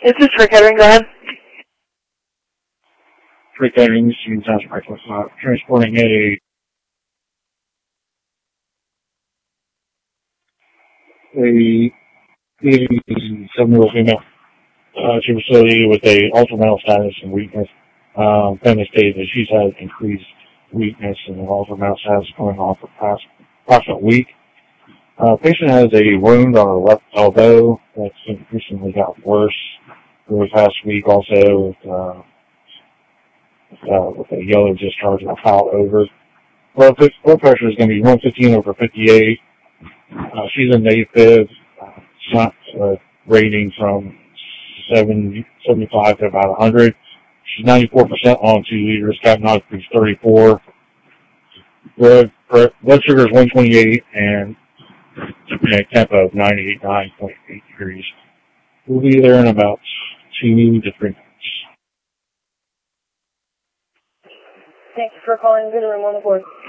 Is this for catering? Go ahead. For catering, this is transporting a a 7-year-old female to a facility with a altered mental status and weakness. Family stated that she's had increased weakness and altered mental status going on for the past approximate week. Patient has a wound on her left elbow that's increasingly got worse over the past week. Also with a yellow discharge and a foul over. Blood pressure is going to be 115 over 58. She's in AFib. Rating from 75 to about 100. She's 94% on 2 liters. Captain occupancy 34. Blood sugar is 128 and a temp of 9.8 degrees. We'll be there in about 2 to 3 minutes. Thanks for calling Good Room on the board.